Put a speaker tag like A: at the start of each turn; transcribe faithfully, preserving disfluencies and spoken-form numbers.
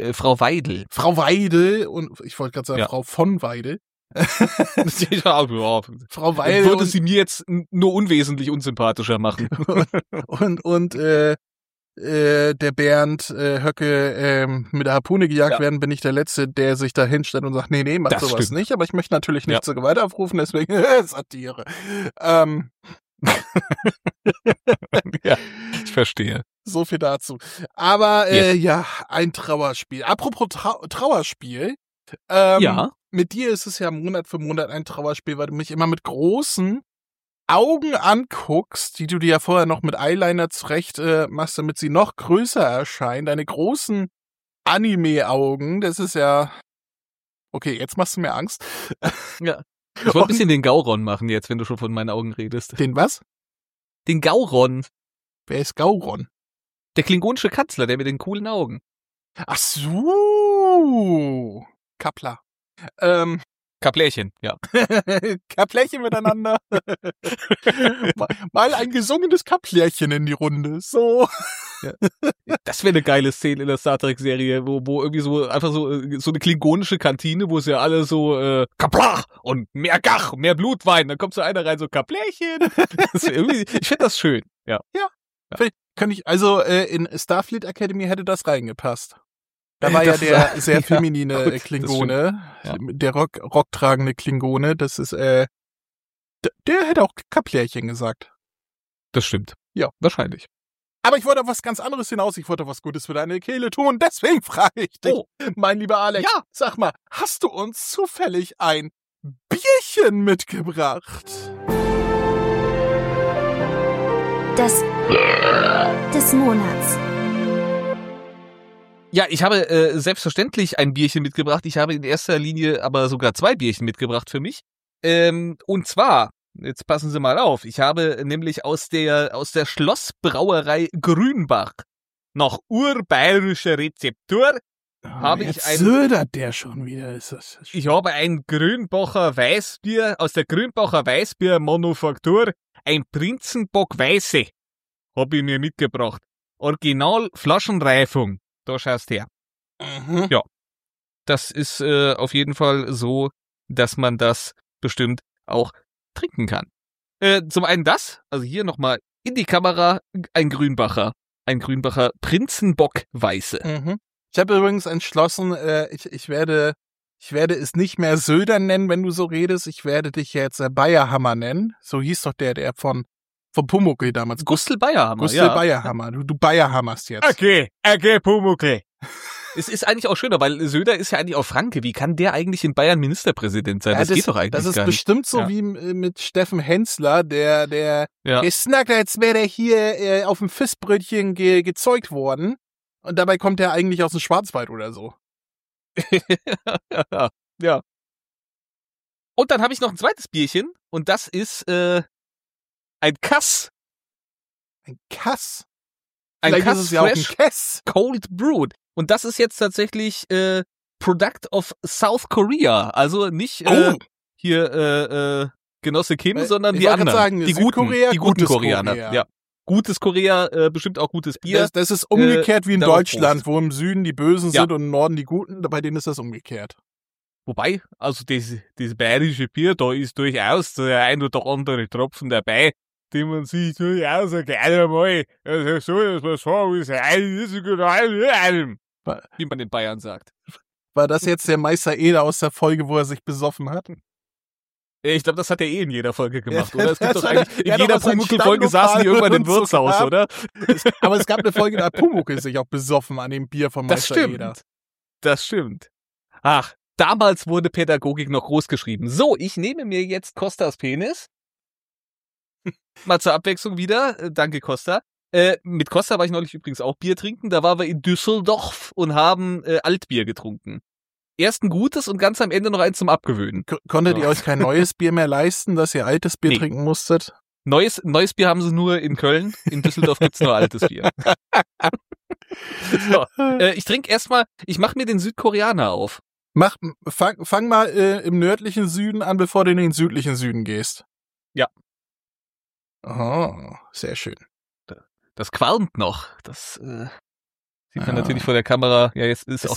A: äh, Frau Weidel.
B: Frau Weidel und ich wollte gerade sagen,
A: Ja.
B: Frau von Weidel.
A: ja,
B: Frau Weidel
A: würde
B: und,
A: sie mir jetzt nur unwesentlich unsympathischer machen.
B: und, und äh, äh, der Bernd äh, Höcke ähm, mit der Harpune gejagt
A: Ja.
B: werden, bin ich der Letzte, der sich da hinstellt und sagt, nee, nee, mach
A: Das
B: sowas
A: stimmt.
B: nicht, aber ich möchte natürlich nicht
A: Ja.
B: zur Gewalt aufrufen, deswegen Satire. Ähm,
A: ja, ich verstehe.
B: so viel dazu. Aber äh,
A: Yes.
B: ja, ein Trauerspiel. Apropos Trau- Trauerspiel. Ähm,
A: Ja.
B: Mit dir ist es ja Monat für Monat ein Trauerspiel, weil du mich immer mit großen Augen anguckst, die du dir ja vorher noch mit Eyeliner zurecht äh, machst, damit sie noch größer erscheinen. Deine großen Anime-Augen, das ist ja... Okay, jetzt machst du mir Angst.
A: Ja. Ich wollte ein bisschen den Gauron machen jetzt, wenn du schon von meinen Augen redest.
B: Den was?
A: Den Gauron.
B: Wer ist Gauron?
A: Der klingonische Kanzler, der mit den coolen Augen.
B: Ach so. Kappler. Ähm...
A: Kaplärchen, ja.
B: Kaplärchen miteinander. mal, mal ein gesungenes Kaplärchen in die Runde. So.
A: Das wäre eine geile Szene in der Star Trek-Serie, wo, wo irgendwie so einfach so, äh, so eine klingonische Kantine, wo es ja alle so äh, Kaplach und mehr Gach, mehr Blutwein. Dann kommt so einer rein, so Kaplärchen. Das wär irgendwie, ich finde das schön, ja.
B: Ja. ja. Kann ich, also äh, in Starfleet Academy hätte das reingepasst. Da war
A: Das
B: ja der
A: ist-
B: sehr
A: ja,
B: feminine
A: gut, das
B: Klingone,
A: Ja.
B: der Rock, rocktragende Klingone, das ist, äh, d- der hätte auch Kaplärchen gesagt.
A: Das stimmt.
B: Ja.
A: Wahrscheinlich.
B: Aber ich wollte auf was ganz anderes hinaus, ich wollte was Gutes für deine Kehle tun und deswegen frage ich dich,
A: Oh.
B: mein lieber Alex,
A: Ja.
B: sag mal, hast du uns zufällig ein Bierchen mitgebracht?
C: Das des Monats.
A: Ja, ich habe äh, selbstverständlich ein Bierchen mitgebracht. Ich habe in erster Linie aber sogar zwei Bierchen mitgebracht für mich. Ähm, und zwar, jetzt passen Sie mal auf, ich habe nämlich aus der aus der Schlossbrauerei Grünbach nach urbayerischer Rezeptur habe ich
B: Jetzt
A: ein-
B: södert der schon wieder, ist das.
A: Ich habe ein Grünbacher Weißbier aus der Grünbacher Weißbiermanufaktur, ein Prinzenbock Weiße, habe ich mir mitgebracht. Original Flaschenreifung. Da schaust her.
B: Mhm.
A: Das ist äh, auf jeden Fall so, dass man das bestimmt auch trinken kann. Äh, zum einen das, also hier nochmal in die Kamera, ein Grünbacher. Ein Grünbacher Prinzenbock Weiße.
B: Mhm. Ich habe übrigens entschlossen, äh, ich, ich werde ich werde es nicht mehr Söder nennen, wenn du so redest. Ich werde dich jetzt äh, Bayerhammer nennen. So hieß doch der, der von von Pumuckl damals.
A: Gustl Bayerhammer,
B: Gustl
A: ja.
B: Bayerhammer. Du, du Bayerhammerst jetzt.
A: Okay, okay, Pumuckl. Es ist eigentlich auch schöner, weil Söder ist ja eigentlich auch Franke. Wie kann der eigentlich in Bayern Ministerpräsident sein?
B: Ja,
A: das, geht doch eigentlich
B: Das ist
A: gar nicht.
B: bestimmt so
A: Ja.
B: wie äh, mit Steffen Hensler, der der
A: Ja.
B: gesnackt, als wäre der hier äh, auf dem Fistbrötchen ge gezeugt worden. Und dabei kommt er eigentlich aus dem Schwarzwald oder so.
A: ja, ja. Und dann habe ich noch ein zweites Bierchen und das ist äh, ein Kass.
B: Ein Kass.
A: Ein
B: Vielleicht
A: Kass
B: ist es ja auch ein
A: Fresh
B: Kess.
A: Cold Brewed. Und das ist jetzt tatsächlich äh, Product of South Korea. Also nicht äh,
B: Oh.
A: hier äh, äh, Genosse Kim,
B: Äh,
A: sondern
B: ich
A: die
B: wollte
A: anderen.
B: grad sagen,
A: die guten,
B: Südkorea,
A: die guten
B: gutes
A: Koreaner.
B: Korea.
A: Ja. Gutes Korea, äh, bestimmt auch gutes Bier.
B: Das, das ist umgekehrt wie in
A: darauf
B: Deutschland, wo im Süden die Bösen
A: Ja.
B: sind und im Norden die Guten. Bei denen ist das umgekehrt.
A: Wobei, also das, das bayerische Bier, da ist durchaus der ein oder andere Tropfen dabei, den man sich durchaus gerne mal, also so, dass man so wie es ist, wie man in Bayern sagt.
B: War das jetzt der Meister Eder aus der Folge, wo er sich besoffen hat?
A: Ich glaube, das hat er eh in jeder Folge gemacht,
B: Ja,
A: oder? Es gibt
B: das
A: doch
B: hat-
A: eigentlich,
B: er
A: in
B: hat
A: jeder
B: doch sein
A: Pumuckl-Folge saßen die irgendwann im
B: Standlokal und so
A: Wirtshaus,
B: gehabt.
A: oder?
B: Aber es gab eine Folge, da hat Pumuckl sich auch besoffen an dem Bier von
A: Das
B: Meister
A: stimmt.
B: Eder.
A: Das stimmt. Ach, damals wurde Pädagogik noch groß geschrieben. So, ich nehme mir jetzt Kostas Penis. Mal zur Abwechslung wieder. Äh, Danke, Costa. Äh, mit Costa war ich neulich übrigens auch Bier trinken. Da waren wir in Düsseldorf und haben äh, Altbier getrunken. Erst ein gutes und ganz am Ende noch eins zum Abgewöhnen.
B: K konntet ihr
A: Ja.
B: euch kein neues Bier mehr leisten, dass ihr altes Bier
A: Nee.
B: trinken musstet?
A: Neues, neues Bier haben sie nur in Köln. In Düsseldorf gibt's nur altes Bier. So, äh, ich trinke erstmal, ich mache mir den Südkoreaner auf.
B: Mach, fang, fang mal äh, im nördlichen Süden an, bevor du in den südlichen Süden gehst.
A: Ja.
B: Oh, sehr schön.
A: Das qualmt noch. Das äh, sieht man
B: Ja.
A: natürlich vor der Kamera. Ja, jetzt ist
B: Das-
A: auch